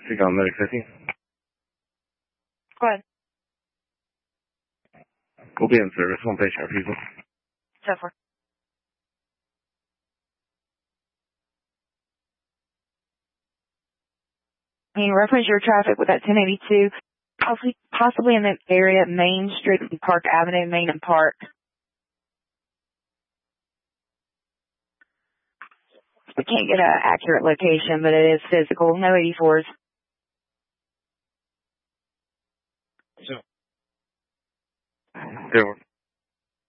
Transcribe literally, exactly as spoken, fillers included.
Speak on Medic fifty. Go ahead. We'll be in service. One patient refusal. So far. I mean, reference your traffic with that ten eighty-two, possibly, possibly in the area, Main Street and Park Avenue, Main and Park. We can't get an accurate location, but it is physical. No eighty-fours. So. There were.